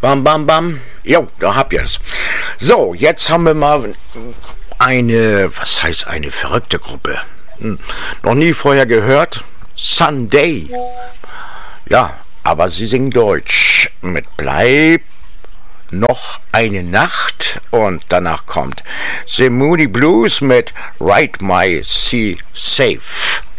Bam, bam, bam. Jo, da habt ihr's. So, jetzt haben wir mal was heißt eine verrückte Gruppe? Noch nie vorher gehört? Sunday. Ja, aber sie singen Deutsch. Mit Bleib noch eine Nacht und danach kommt The Moody Blues mit Ride My Sea Safe.